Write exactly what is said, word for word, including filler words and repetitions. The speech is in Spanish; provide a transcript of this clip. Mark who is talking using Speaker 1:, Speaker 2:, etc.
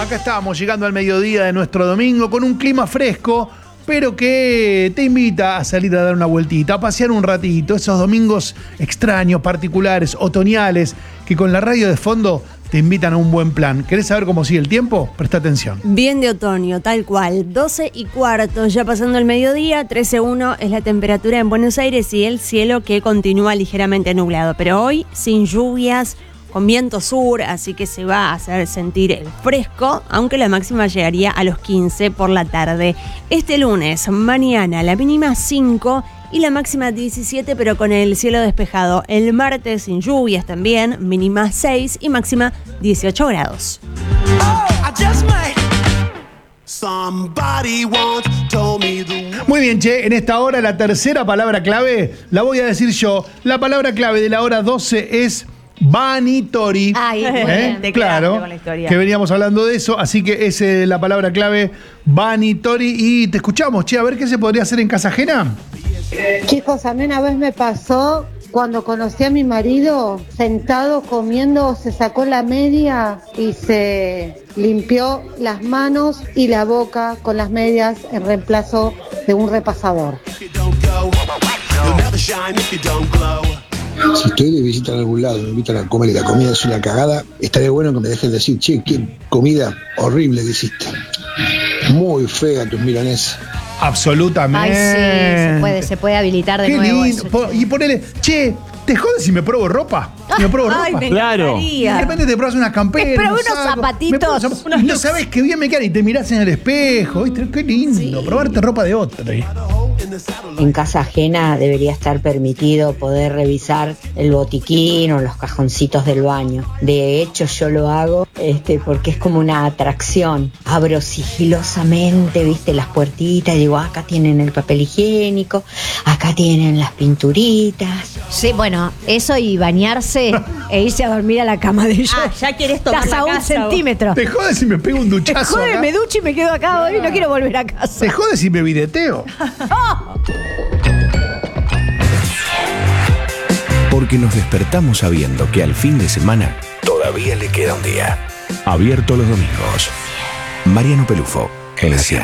Speaker 1: Acá estamos llegando al mediodía de nuestro domingo con un clima fresco, pero que te invita a salir a dar una vueltita, a pasear un ratito, esos domingos extraños, particulares, otoñales, que con la radio de fondo te invitan a un buen plan. ¿Querés saber cómo sigue el tiempo? Presta atención.
Speaker 2: Bien de otoño, tal cual. doce y cuarto, ya pasando el mediodía, trece punto uno es la temperatura en Buenos Aires y el cielo que continúa ligeramente nublado. Pero hoy sin lluvias, con viento sur, así que se va a hacer sentir el fresco, aunque la máxima llegaría a los quince por la tarde. Este lunes, mañana, la mínima cinco y la máxima diecisiete, pero con el cielo despejado. El martes sin lluvias también, mínima seis y máxima dieciocho grados.
Speaker 1: Muy bien, che, en esta hora la tercera palabra clave la voy a decir yo. La palabra clave de la hora doce es Vanitori.
Speaker 2: Ay,
Speaker 1: ¿Eh?
Speaker 2: te
Speaker 1: Claro,
Speaker 2: con la historia.
Speaker 1: que veníamos hablando de eso, así que es eh, la palabra clave Vanitori. Y te escuchamos, che, a ver qué se podría hacer en casa ajena.
Speaker 3: Chicos, a mí una vez me pasó cuando conocí a mi marido, sentado comiendo, se sacó la media y se limpió las manos y la boca con las medias en reemplazo de un repasador.
Speaker 4: Si estoy de visita en algún lado, me invitan a comer y la comida es una cagada, estaría bueno que me dejes decir, che, qué comida horrible que hiciste. Muy fea tus milanesas.
Speaker 1: Absolutamente.
Speaker 5: Ay, sí, se puede, se puede habilitar de
Speaker 1: Qué
Speaker 5: nuevo
Speaker 1: lindo.
Speaker 5: eso,
Speaker 1: Po-
Speaker 5: che.
Speaker 1: y ponele, che, ¿te jodes si me pruebo ropa? ¿Me pruebo
Speaker 2: Ay,
Speaker 1: ropa?
Speaker 2: me
Speaker 6: Claro.
Speaker 1: Y
Speaker 2: encantaría.
Speaker 1: de repente te pruebas unas camperas.
Speaker 5: Me probé
Speaker 1: unos
Speaker 5: unos
Speaker 1: sacos,
Speaker 5: zapatitos,
Speaker 1: me pruebo unos zapatos, y no sabes qué bien me quedan y te mirás en el espejo. ¿Viste? Qué lindo, probarte ropa de otra.
Speaker 7: En casa ajena debería estar permitido poder revisar el botiquín o los cajoncitos del baño. De hecho, yo lo hago este, porque es como una atracción. Abro sigilosamente, viste, las puertitas, digo, acá tienen el papel higiénico, acá tienen las pinturitas.
Speaker 5: Sí, bueno, eso y bañarse e irse a dormir a la cama de ellos.
Speaker 2: Ah, ya querés tomar
Speaker 5: Estás
Speaker 2: la
Speaker 5: a un
Speaker 2: casa, vos.
Speaker 5: centímetro.
Speaker 1: ¿Te jodes si me pego un
Speaker 5: Te
Speaker 1: duchazo
Speaker 5: jode,
Speaker 1: acá?
Speaker 5: me ducho y me quedo acá hoy, no quiero volver a casa.
Speaker 1: ¿Te jodes si me videteo?
Speaker 8: Porque nos despertamos sabiendo que al fin de semana todavía le queda un día. Abierto los domingos. Mariano Pelufo, en la cien.